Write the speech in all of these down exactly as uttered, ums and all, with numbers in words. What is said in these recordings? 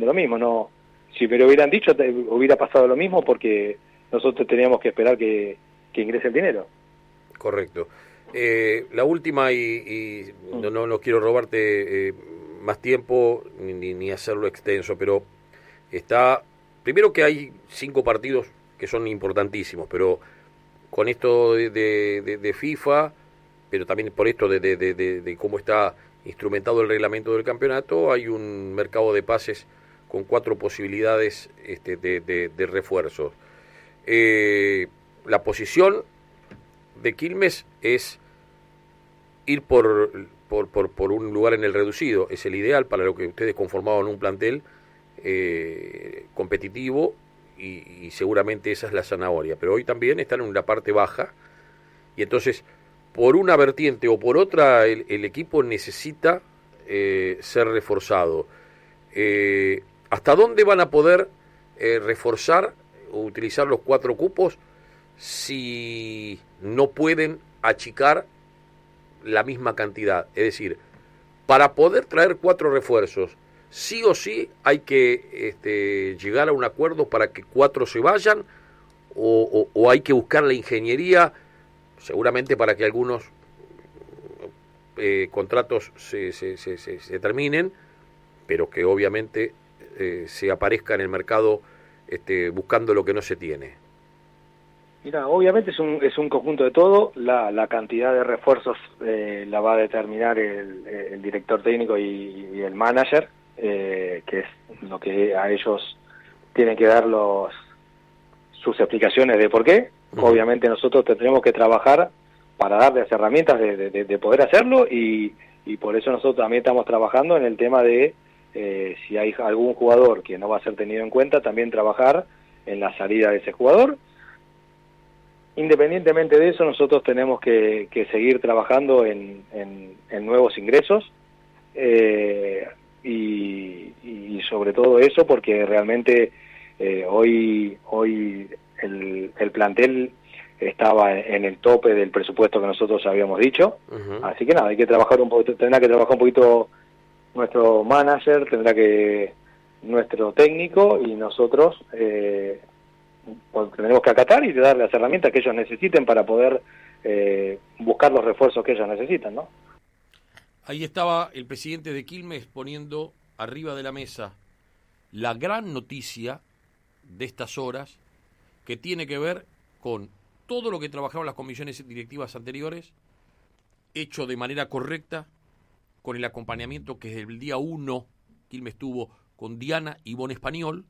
lo mismo. No, si me lo hubieran dicho, te, hubiera pasado lo mismo, porque nosotros teníamos que esperar que, que ingrese el dinero. Correcto. Eh, la última, y, y mm. no, no, no quiero robarte eh, más tiempo ni, ni hacerlo extenso, pero está, primero que hay cinco partidos que son importantísimos, pero con esto de, de, de FIFA, pero también por esto de, de, de, de, de cómo está instrumentado el reglamento del campeonato, hay un mercado de pases con cuatro posibilidades este, de, de, de refuerzos. Eh, la posición de Quilmes es ir por, por, por, por un lugar en el reducido, es el ideal para lo que ustedes conformaban un plantel eh, competitivo, y, y seguramente esa es la zanahoria, pero hoy también están en la parte baja, y entonces por una vertiente o por otra el, el equipo necesita eh, ser reforzado. Eh, ¿Hasta dónde van a poder eh, reforzar o utilizar los cuatro cupos si no pueden achicar la misma cantidad? Es decir, para poder traer cuatro refuerzos, sí o sí hay que este, llegar a un acuerdo para que cuatro se vayan, o, o, o hay que buscar la ingeniería, seguramente para que algunos eh, contratos se, se, se, se, se terminen, pero que obviamente eh, se aparezca en el mercado este, buscando lo que no se tiene. Mira, obviamente es un es un conjunto de todo. La, la cantidad de refuerzos eh, la va a determinar el, el director técnico y, y el manager, eh, que es lo que a ellos tienen que dar los sus explicaciones de por qué. Uh-huh. Obviamente nosotros tendremos que trabajar para darles herramientas de, de, de poder hacerlo, y, y por eso nosotros también estamos trabajando en el tema de eh, si hay algún jugador que no va a ser tenido en cuenta, también trabajar en la salida de ese jugador. Independientemente de eso, nosotros tenemos que, que seguir trabajando en, en, en nuevos ingresos, eh, y, y sobre todo eso, porque realmente eh, hoy hoy el, el plantel estaba en el tope del presupuesto que nosotros habíamos dicho. Uh-huh. Así que nada, hay que trabajar un poquito, tendrá que trabajar un poquito nuestro manager, tendrá que nuestro técnico, y nosotros eh, pues tendremos que acatar y darle las herramientas que ellos necesiten para poder eh, buscar los refuerzos que ellos necesitan, ¿no? Ahí estaba el presidente de Quilmes poniendo arriba de la mesa la gran noticia de estas horas, que tiene que ver con todo lo que trabajaron las comisiones directivas anteriores, hecho de manera correcta, con el acompañamiento que desde el día uno Quilmes tuvo con Diana Ivonne Español,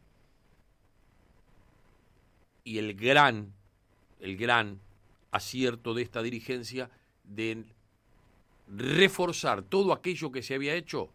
y el gran, el gran acierto de esta dirigencia de reforzar todo aquello que se había hecho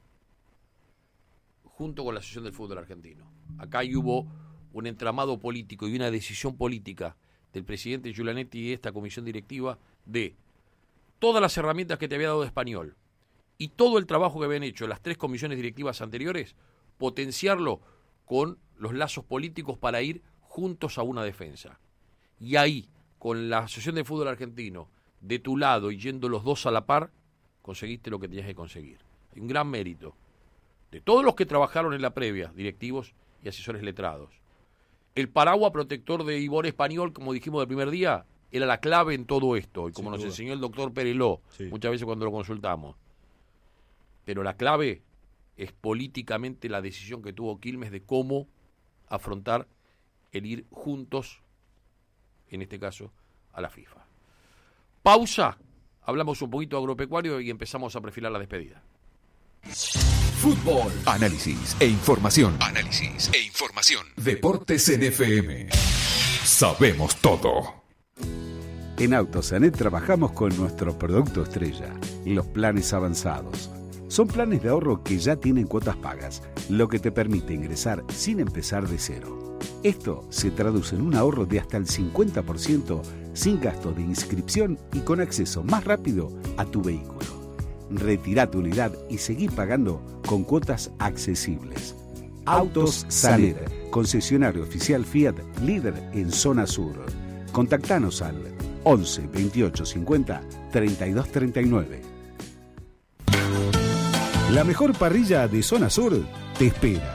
junto con la Asociación del Fútbol Argentino. Acá hubo un entramado político y una decisión política del presidente Giulianetti y esta comisión directiva de todas las herramientas que te había dado Español y todo el trabajo que habían hecho las tres comisiones directivas anteriores, potenciarlo con los lazos políticos para ir juntos a una defensa. Y ahí, con la Asociación de Fútbol Argentino de tu lado y yendo los dos a la par, conseguiste lo que tenías que conseguir. Hay un gran mérito de todos los que trabajaron en la previa, directivos y asesores letrados. El paraguas protector de Ivonne Español, como dijimos del primer día, era la clave en todo esto, y como nos enseñó el doctor Pereló, sí, muchas veces cuando lo consultamos. Pero la clave es políticamente la decisión que tuvo Quilmes de cómo afrontar el ir juntos, en este caso, a la FIFA. Pausa, hablamos un poquito agropecuario y empezamos a perfilar la despedida. Fútbol, análisis e información. Análisis e información. Deportes en F M. Sabemos todo. En Autosanet trabajamos con nuestro producto estrella, los planes avanzados. Son planes de ahorro que ya tienen cuotas pagas, lo que te permite ingresar sin empezar de cero. Esto se traduce en un ahorro de hasta el cincuenta por ciento sin gasto de inscripción y con acceso más rápido a tu vehículo. Retirá tu unidad y seguí pagando con cuotas accesibles. Autos Sanet, concesionario oficial Fiat, líder en zona sur. Contactanos al once veintiocho cincuenta treinta y dos treinta y nueve. La mejor parrilla de zona sur te espera.